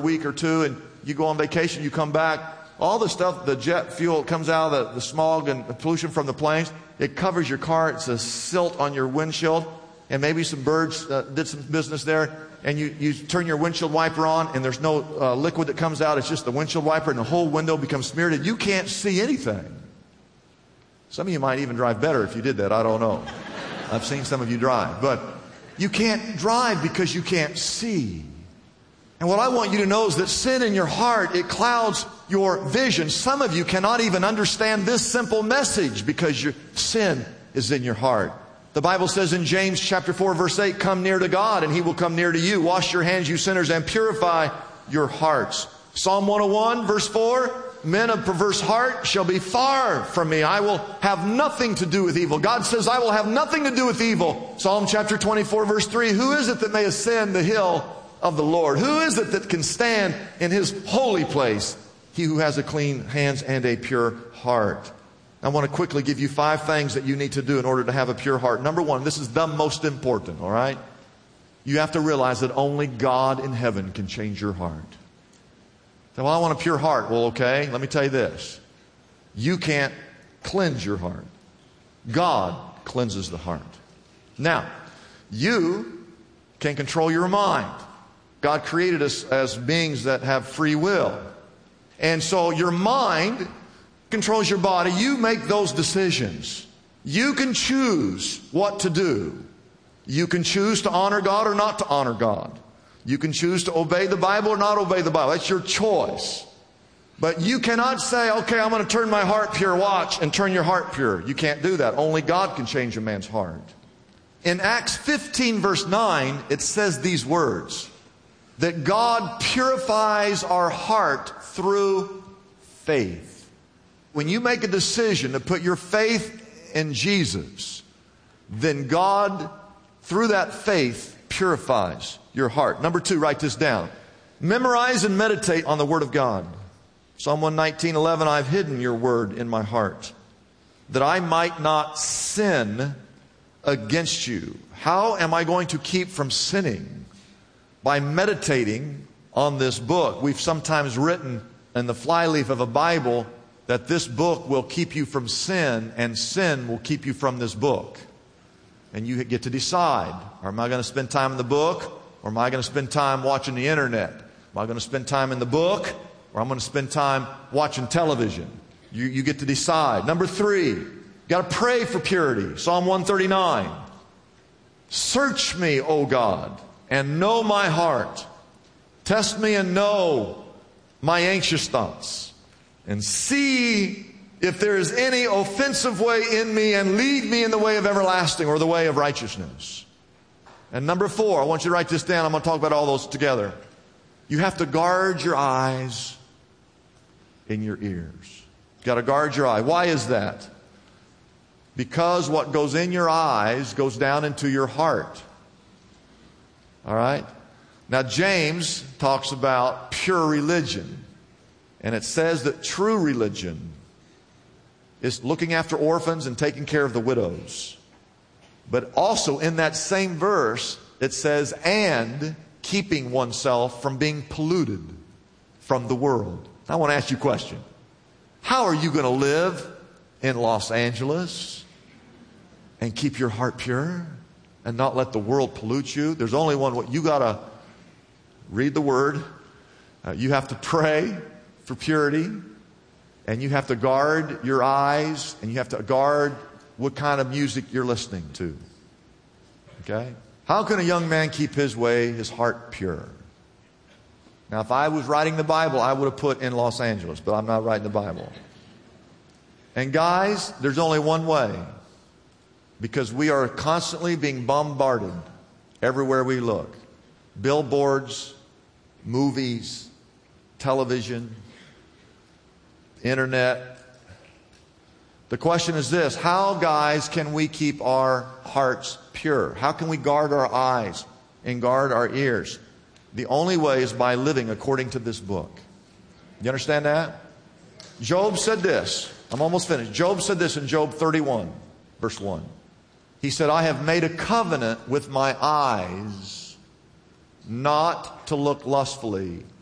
week or two and you go on vacation, you come back, all the stuff, the jet fuel comes out of the smog and the pollution from the planes, it covers your car. It's a silt on your windshield, and maybe some birds did some business there, and you turn your windshield wiper on and there's no liquid that comes out. It's just the windshield wiper, and the whole window becomes smeared and you can't see anything. Some of you might even drive better if you did that. I don't know. I've seen some of you drive, but you can't drive because you can't see. And what I want you to know is that sin in your heart, it clouds your vision. Some of you cannot even understand this simple message because your sin is in your heart. The Bible says in James chapter 4 verse 8, come near to God and He will come near to you. Wash your hands, you sinners, and purify your hearts. Psalm 101 verse 4, men of perverse heart shall be far from me. I will have nothing to do with evil. God says, I will have nothing to do with evil. Psalm chapter 24 verse 3, who is it that may ascend the hill of the Lord? Who is it that can stand in His holy place? He who has a clean hands and a pure heart. I want to quickly give you 5 things that you need to do in order to have a pure heart. Number 1, this is the most important, all right? You have to realize that only God in heaven can change your heart. Well, I want a pure heart. Well, okay, let me tell you this. You can't cleanse your heart. God cleanses the heart. Now, you can control your mind. God created us as beings that have free will. And so your mind controls your body. You make those decisions. You can choose what to do. You can choose to honor God or not to honor God. You can choose to obey the Bible or not obey the Bible. That's your choice. But you cannot say, okay, I'm going to turn my heart pure. Watch and turn your heart pure. You can't do that. Only God can change a man's heart. In Acts 15 verse 9, it says these words, that God purifies our heart through faith. When you make a decision to put your faith in Jesus, then God, through that faith, purifies your heart. Number 2, write this down. Memorize and meditate on the Word of God. Psalm 119:11, I've hidden your word in my heart, that I might not sin against you. How am I going to keep from sinning? By meditating on this book. We've sometimes written in the flyleaf of a Bible that this book will keep you from sin, and sin will keep you from this book. And you get to decide, am I going to spend time in the book, or am I going to spend time watching the internet? Am I going to spend time in the book, or I'm going to spend time watching television? You get to decide. Number 3, you got to pray for purity. Psalm 139. Search me, O God, and know my heart. Test me and know my anxious thoughts. And see if there is any offensive way in me, and lead me in the way of everlasting, or the way of righteousness. And number 4, I want you to write this down. I'm going to talk about all those together. You have to guard your eyes and your ears. You've got to guard your eye. Why is that? Because what goes in your eyes goes down into your heart. All right? Now, James talks about pure religion. And it says that true religion is looking after orphans and taking care of the widows. But also in that same verse, it says, and keeping oneself from being polluted from the world. I want to ask you a question. How are you going to live in Los Angeles and keep your heart pure and not let the world pollute you? There's only one way. You got to read the Word. You have to pray for purity, and you have to guard your eyes, and you have to guard what kind of music you're listening to. Okay? How can a young man keep his way, his heart pure? Now, if I was writing the Bible, I would have put in Los Angeles, but I'm not writing the Bible. And guys, there's only one way, because we are constantly being bombarded everywhere we look. Billboards, movies, television, internet. The question is this: how, guys, can we keep our hearts pure? How can we guard our eyes and guard our ears? The only way is by living according to this book. You understand that? Job said this. I'm almost finished. Job said this in Job 31, verse 1. He said, I have made a covenant with my eyes not to look lustfully